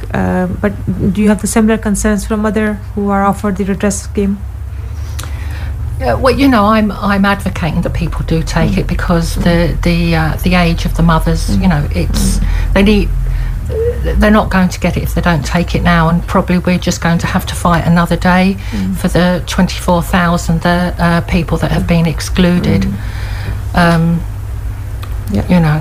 but do you have the similar concerns from other who are offered the redress scheme? Well, you know, I'm advocating that people do take it, because the age of the mothers, you know, it's they're not going to get it if they don't take it now, and probably we're just going to have to fight another day for the 24,000 people that have been excluded. You know.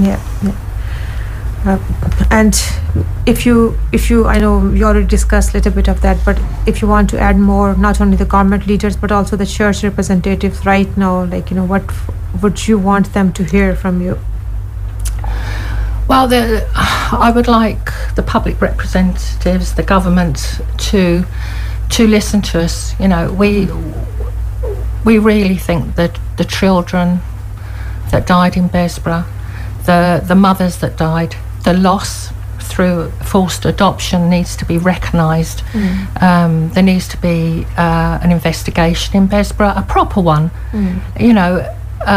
And if you, I know you already discussed a little bit of that, but if you want to add more, not only the government leaders but also the church representatives right now, like, you know, what would you want them to hear from you? Well, I would like the public representatives, the government, to listen to us. You know, we really think that the children that died in Besborough, the mothers that died, the loss through forced adoption needs to be recognised. There needs to be an investigation in Besborough, a proper one. You know,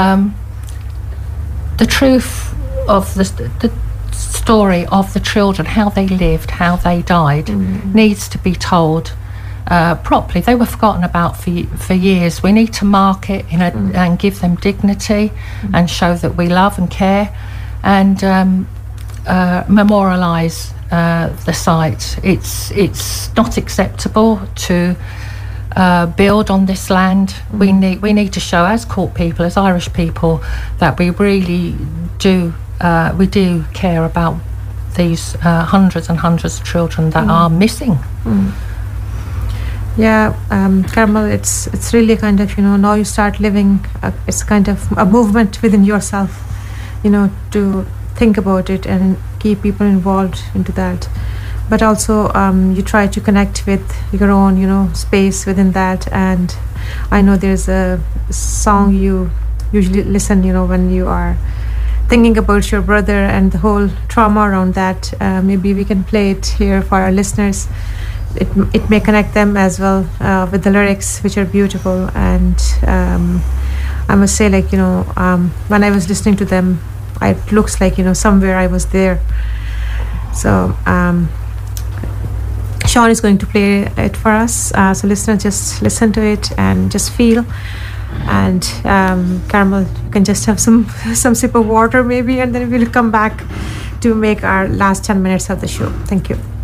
the truth of the story of the children, how they lived, how they died, needs to be told properly. They were forgotten about for years. We need to mark it and give them dignity and show that we love and care, and memorialise the site. It's not acceptable to build on this land. We need to show, as Cork people, as Irish people, that we really do care about these hundreds and hundreds of children that are missing. Carmel, it's really kind of, you know, now you start living, it's kind of a movement within yourself, you know, to think about it and keep people involved into that. But also you try to connect with your own, you know, space within that. And I know there's a song you usually listen, you know, when you are thinking about your brother and the whole trauma around that. Maybe we can play it here for our listeners. It may connect them as well with the lyrics, which are beautiful. And I must say, like, you know, when I was listening to them, it looks like, you know, somewhere I was there. So Sean is going to play it for us. So listeners, just listen to it and just feel. And Carmel, you can just have some sip of water maybe, and then we'll come back to make our last 10 minutes of the show. Thank you.